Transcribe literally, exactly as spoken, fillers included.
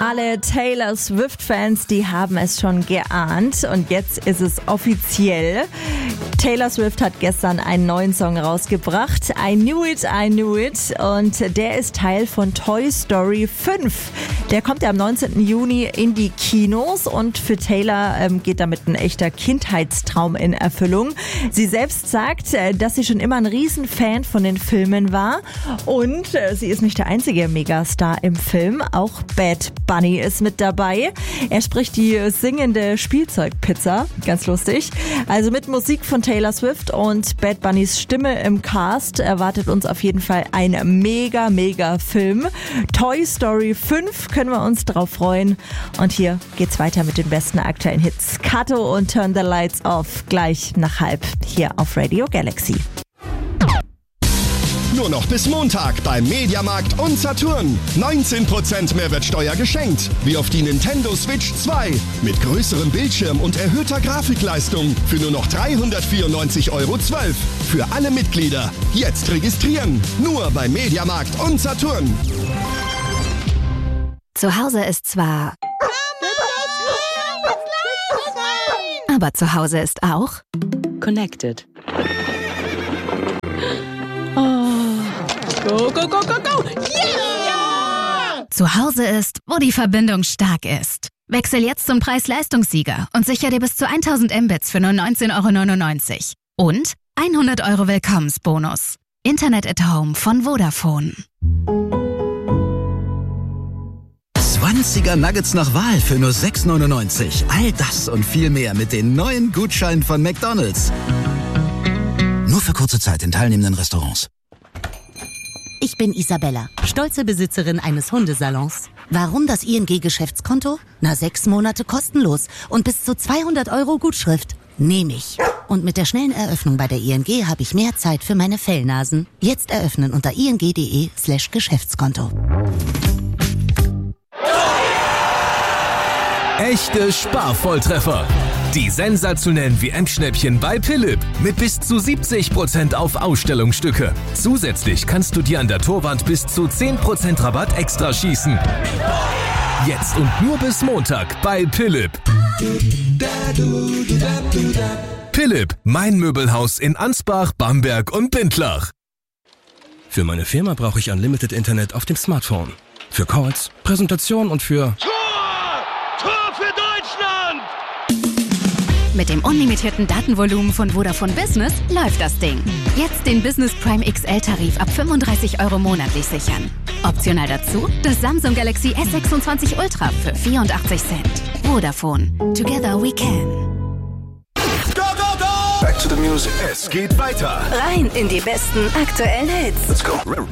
Alle Taylor Swift-Fans, die haben es schon geahnt und jetzt ist es offiziell. Taylor Swift hat gestern einen neuen Song rausgebracht, I Knew It, I Knew It, und der ist Teil von Toy Story fünf. Der kommt ja am neunzehnten Juni in die Kinos und für Taylor ähm, geht damit ein echter Kindheitstraum in Erfüllung. Sie selbst sagt, äh, dass sie schon immer ein Riesenfan von den Filmen war und äh, sie ist nicht der einzige Megastar im Film, auch Bad Bunny ist mit dabei. Er spricht die singende Spielzeugpizza, ganz lustig. Also mit Musik von Taylor Swift und Bad Bunnys Stimme im Cast erwartet uns auf jeden Fall ein mega, mega Film. Toy Story fünf können wir uns drauf freuen. Und hier geht's weiter mit den besten aktuellen Hits. Kato und Turn the Lights Off gleich nach halb hier auf Radio Galaxy. Nur noch bis Montag beim Mediamarkt und Saturn. neunzehn Prozent Mehrwertsteuer geschenkt. Wie auf die Nintendo Switch zwei. Mit größerem Bildschirm und erhöhter Grafikleistung. Für nur noch dreihundertvierundneunzig Euro zwölf. Für alle Mitglieder. Jetzt registrieren. Nur beim Mediamarkt und Saturn. Zu Hause ist zwar... Aber zu Hause ist auch... Connected. Oh. Go, go, go, go, go! Yeah! Zu Hause ist, wo die Verbindung stark ist. Wechsel jetzt zum Preis-Leistungssieger und sicher dir bis zu tausend Mbits für nur neunzehn Euro neunundneunzig. Und hundert Euro Willkommensbonus. Internet at Home von Vodafone. zwanziger Nuggets nach Wahl für nur sechs neunundneunzig. All das und viel mehr mit den neuen Gutscheinen von McDonald's. Nur für kurze Zeit in teilnehmenden Restaurants. Ich bin Isabella, stolze Besitzerin eines Hundesalons. Warum das I N G-Geschäftskonto? Na, sechs Monate kostenlos und bis zu zweihundert Euro Gutschrift. Nehme ich. Und mit der schnellen Eröffnung bei der I N G habe ich mehr Zeit für meine Fellnasen. Jetzt eröffnen unter ing.de slash Geschäftskonto. Echte Sparvolltreffer. Die sensationellen W M-Schnäppchen bei Philipp mit bis zu siebzig Prozent auf Ausstellungsstücke. Zusätzlich kannst du dir an der Torwand bis zu zehn Prozent Rabatt extra schießen. Jetzt und nur bis Montag bei Philipp. Philipp, mein Möbelhaus in Ansbach, Bamberg und Bindlach. Für meine Firma brauche ich Unlimited Internet auf dem Smartphone. Für Calls, Präsentation und für... Mit dem unlimitierten Datenvolumen von Vodafone Business läuft das Ding. Jetzt den Business Prime X L-Tarif ab fünfunddreißig Euro monatlich sichern. Optional dazu das Samsung Galaxy S sechsundzwanzig Ultra für vierundachtzig Cent. Vodafone. Together we can. Go, go, go! Back to the music. Es geht weiter. Rein in die besten aktuellen Hits. Let's go.